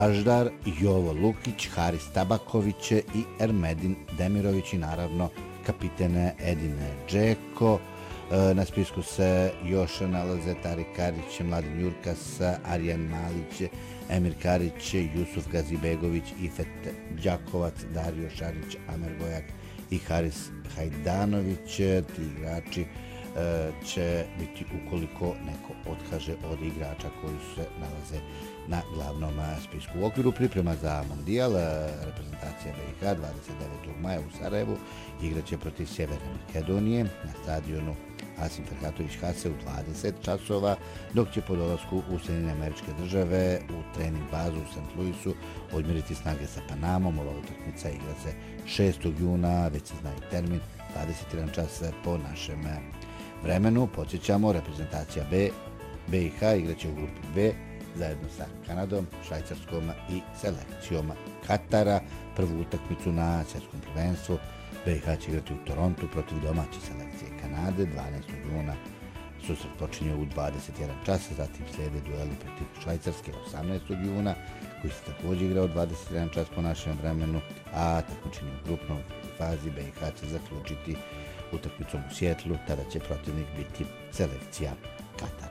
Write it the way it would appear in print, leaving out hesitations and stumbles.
Aždar, Jovo Lukić, Haris Tabaković i Ermedin Demirović i naravno kapitene Edin Džeko. Na spisku se još nalaze Tarik Karić, Mladen Jurkas, Arjan Malić, Emir Karić, Jusuf Gazibegović, Ifet Đakovac, Dario Šarić, Amer Gojak i Haris Hajdanović. Ti igrači će biti ukoliko neko otkaže od igrača koji se nalaze na glavnom spisku. U okviru priprema za mondijal reprezentacija BiH 29. maja u Sarajevu igraće protiv Sjeverne Makedonije na stadionu Asim Ferhatović Hase u 20 časova, dok će po dolasku u Sjedinjene Američke Države u trening bazu u St. Louisu odmjeriti snage sa Panamom. Ova utakmica igra se 6. juna, već se zna i termin, 21 čas po našem vremenu. Podsjećamo, reprezentacija BiH igraće u grupi B zajedno sa Kanadom, Švajcarskom i selekcijom Katara. Prvu utakmicu na svjetskom prvenstvu BiH će igrati u Torontu protiv domaće selekcije Kanade 12. juna. Susret počinje u 21 čas, zatim slijede dueli protiv Švajcarske 18. juna, koji se također igra u 21 čas po našem vremenu, a takmičenje u grupnoj fazi BiH će zaključiti utakmicom u Sjetlu, tada će protivnik biti selekcija Katara.